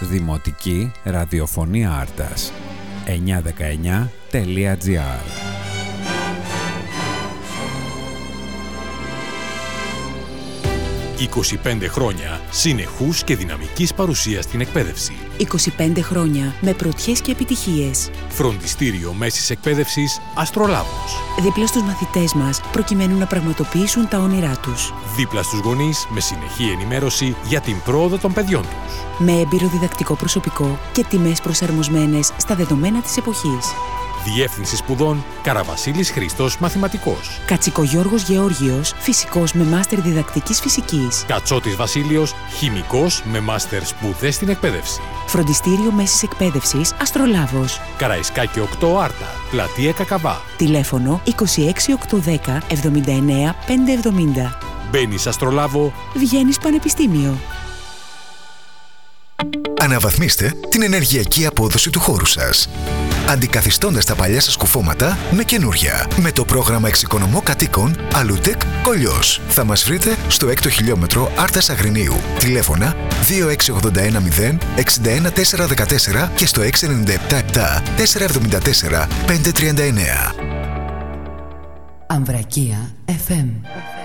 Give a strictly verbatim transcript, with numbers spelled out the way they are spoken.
Δημοτική Ραδιοφωνία Άρτας εννιακόσια δεκαεννιά τελεία τζι άρ. είκοσι πέντε χρόνια συνεχούς και δυναμικής παρουσίας στην εκπαίδευση. είκοσι πέντε χρόνια με πρωτιές και επιτυχίες. Φροντιστήριο μέσης εκπαίδευσης Αστρολάβος. Δίπλα στους μαθητές μας προκειμένου να πραγματοποιήσουν τα όνειρά τους. Δίπλα στους γονείς με συνεχή ενημέρωση για την πρόοδο των παιδιών τους. Με έμπειρο διδακτικό προσωπικό και τιμές προσαρμοσμένες στα δεδομένα της εποχής. Διεύθυνση σπουδών Καραβασίλης Χρήστος Μαθηματικός. Κατσικογιώργος Γεώργιος, φυσικός με μάστερ διδακτικής φυσικής. Κατσότης Βασίλειος, χημικός με μάστερ σπουδές στην εκπαίδευση. Φροντιστήριο μέσης εκπαίδευσης Αστρολάβος. Καραϊσκάκη οκτώ Άρτα, πλατεία Κακαβά. Τηλέφωνο είκοσι έξι οκτακόσια δέκα εβδομήντα εννέα πεντακόσια εβδομήντα. Μπαίνεις Αστρολάβο, βγαίνεις πανεπιστήμιο. Αναβαθμίστε την ενεργειακή απόδοση του χώρου σας, αντικαθιστώντας τα παλιά σας κουφώματα με καινούρια. Με το πρόγραμμα Εξοικονομώ Κατοίκων Αλουτεκ Κολλιός. Θα μας βρείτε στο έκτο χιλιόμετρο Άρτας Αγρινίου. Τηλέφωνα δύο έξι ογδόντα ένα μηδέν εξήντα ένα τετρακόσια δεκατέσσερα και στο έξι εννιά επτά επτά τετρακόσια εβδομήντα τέσσερα πεντακόσια τριάντα εννέα. Αμβρακία εφ εμ.